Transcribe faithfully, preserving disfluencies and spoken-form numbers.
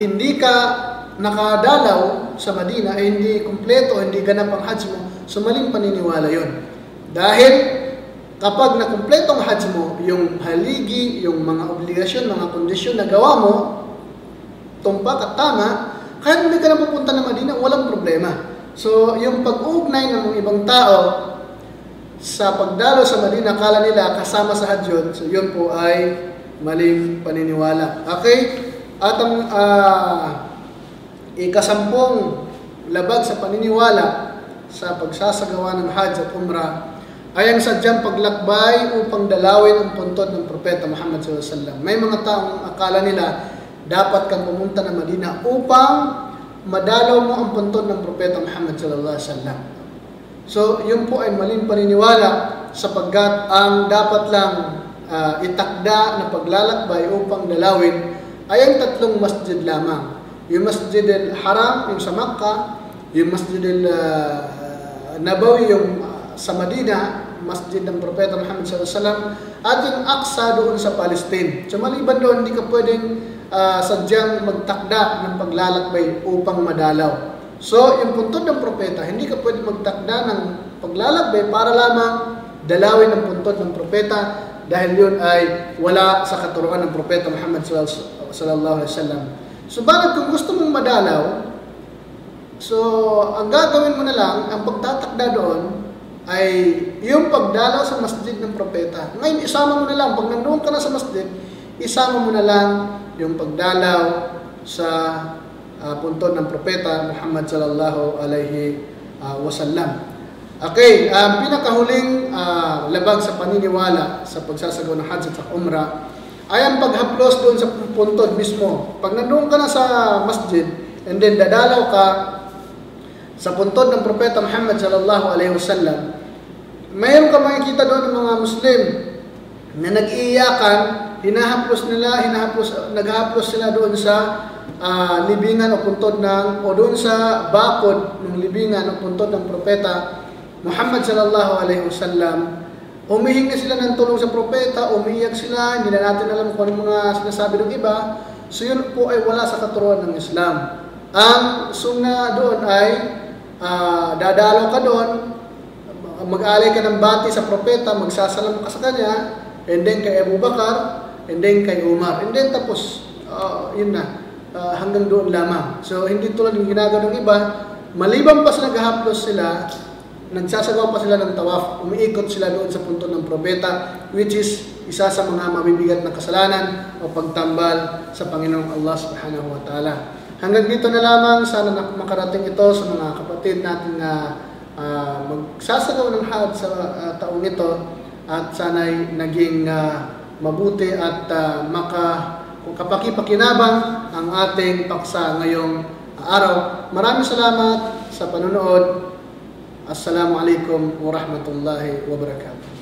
hindi ka nakadalaw sa Madina, ay hindi kumpleto, hindi ganap ang hajj mo, so maling paniniwala yon. Dahil kapag nakumpleto ang hajj mo, yung haligi, yung mga obligasyon, mga kondisyon na gawa mo, tumpak at tama, kahit hindi ka na pupunta ng Madina, walang problema. So, yung pag-uugnay ng mga ibang tao sa pagdalo sa Madina, akala nila kasama sa hajj yun, so yun po ay maling paniniwala. Okay? At ang uh, ikasampung labag sa paniniwala sa pagsasagawa ng hajj at umrah ay ang sadyang paglakbay upang dalawin ang puntod ng Propeta Muhammad sallallahu alaihi wasallam. May mga taong akala nila dapat kang pumunta ng Madina upang madalaw mo ang puntod ng Propeta Muhammad sallallahu alaihi wasallam. So, yun po ay maling paniniwala sapagkat ang dapat lang uh, itakda na paglalakbay upang dalawin ay ang tatlong masjid lamang. Yung Masjid al-Haram, yung sa Makkah, yung Masjid al-Nabawi, yung uh, sa Madina, Masjid ng Propeta Muhammad sallallahu alaihi wasallam, at yung Aqsa doon sa Palestine. So maliban doon, hindi ka pwedeng uh, sadyang magtakda ng paglalakbay upang madalaw. So, yung puntod ng Propeta, hindi ka pwedeng magtakda ng paglalakbay para lamang dalawin ang puntod ng Propeta dahil yun ay wala sa katuruan ng Propeta Muhammad sallallahu alaihi wasallam. So, bakit kung gusto mong madalaw, so, ang gagawin mo na lang, ang pagtatakda doon, ay yung pagdalaw sa masjid ng Propeta. Ngayon, isama mo na lang, pag nandoon ka na sa masjid, isama mo na lang yung pagdalaw sa uh, puntod ng Propeta Muhammad sallallahu alaihi uh, wasallam. Okay, ang um, pinakahuling uh, labag sa paniniwala sa pagsasagawa ng hajj at umrah ay ang paghaplos doon sa puntod mismo. Pag nandoon ka na sa masjid and then dadalaw ka sa puntod ng Propeta Muhammad sallallahu alaihi wasallam, mayroon ka makikita doon ng mga Muslim na nag-iiyakan, hinahaplos nila, hinahaplos, naghahaplos sila doon sa uh, libingan o puntod ng, o doon sa bakod ng libingan o puntod ng Propeta Muhammad sallallahu alaihi wasallam. Humihingi sila ng tulong sa propeta, umiiyak sila, hindi na natin alam kung anong mga sinasabi ng iba. So yun po ay wala sa katuruan ng Islam. Ang sunna doon ay uh, dadalaw ka doon, mag-alay ka ng bati sa propeta, magsasalam ka sa kanya, and then kay Abu Bakar, and then kay Umar, and then tapos, uh, yun na, uh, hanggang doon lamang. So hindi tulad ng ginagawa ng iba, maliban pa sa naghahaplos sila, nagsasagawa pa sila ng tawaf, umiikot sila doon sa puntod ng propeta, which is isa sa mga mabibigat na kasalanan o pagtambal sa Panginoong Allah subhanahu wa ta'ala. Hanggang dito na lamang, sana makarating ito sa mga kapatid natin na uh, magsasagawa ng hajj sa uh, taong ito, at sana'y naging uh, mabuti at uh, maka, kapakipakinabang ang ating paksa ngayong araw. Maraming salamat sa panonood. Assalamualaikum warahmatullahi wabarakatuh.